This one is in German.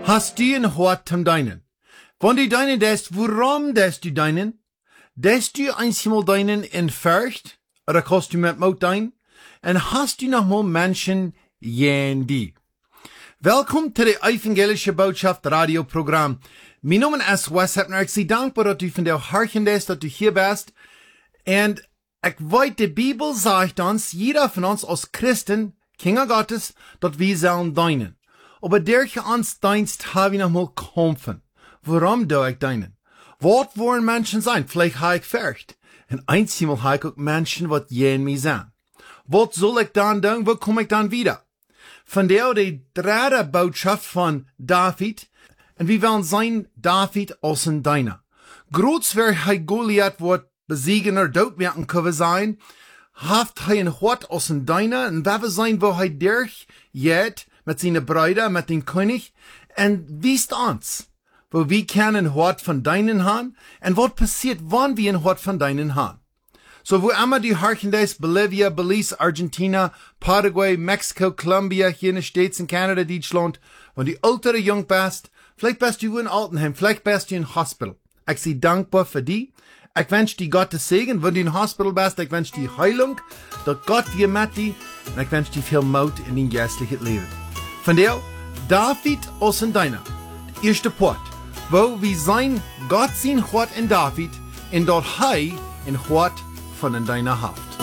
Hast du ein Hort zum Deinen? Wenn du deinen dest, warum dest du deinen? Dest du einmal deinen in Furcht? Oder kannst du mit Mut dein? Und hast du noch mal Menschen jen die? Welkom zu der evangelische Botschaft Radioprogramm. Mijn naam is Wes Hepner. Ik zie dankbaar dat u van de hartje is, dat u hier bent. En ik weet, de Bibel zegt ons, jeder van ons als Christen, Kinder Gottes, dat wir sollen dienen. Aber derche ans Dienst habe ich noch mal kämpfen. Warum do ich dienen? Wat wollen Menschen sein? Vielleicht habe ich Furcht. Und einmal habe ich auch Menschen, wat jen mich sein. Was soll ich dann tun? Wo komme ich dann wieder? Von der die dritte Botschaft von David. Und wir wollen sein David als ein Diener. Groß wer hij Goliath wird besiegen oder dood werden können sein, haft hij ein Hort als ein Diener und wer sein, wo hij durch jet mit seinen Brüdern, mit dem König, und wisst uns, wo wir können ein Hort von deinen haben, und was passiert, wann wir ein Hort von deinen haben. So, wo immer die Harchen des, Bolivia, Belize, Argentina, Paraguay, Mexiko, Colombia, hier in den States, in Canada, Deutschland, wenn du ältere Jung bist, vielleicht bist du in Altenheim, vielleicht bist du in Hospital. Ich bin dankbar für die. Ich wünsche dir Gottes Segen, wenn du in Hospital bist, ich wünsche dir Heilung, dass Gott dir mit dir, und ich wünsche dir viel Mut in dein geistliches Leben. Von der David als ein Diener, der erste Part, wo wir sein Gott sein Hort in David, und dort ein Hort von ein Diener haft.